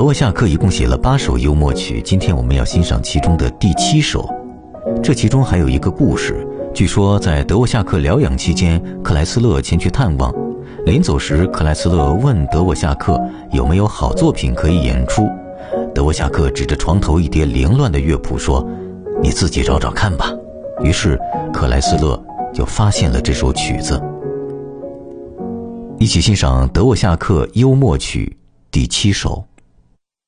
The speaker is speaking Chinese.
沃夏克一共写了8首幽默曲，今天我们要欣赏其中的第7首。这其中还有一个故事，据说在德沃夏克疗养期间，克莱斯勒前去探望，临走时克莱斯勒问德沃夏克有没有好作品可以演出。德沃夏克指着床头一叠凌乱的乐谱说，你自己找找看吧。于是克莱斯勒就发现了这首曲子。一起欣赏德沃夏克幽默曲第7首。